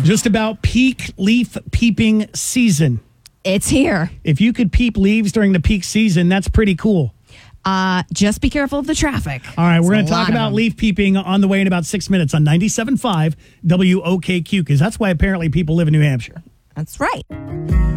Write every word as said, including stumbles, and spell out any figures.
Just about peak leaf peeping season. It's here. If you could peep leaves during the peak season, that's pretty cool. Uh, just be careful of the traffic. All right, we're There's going to talk about leaf peeping on the way in about six minutes on ninety-seven point five W O K Q, because that's why apparently people live in New Hampshire. That's right.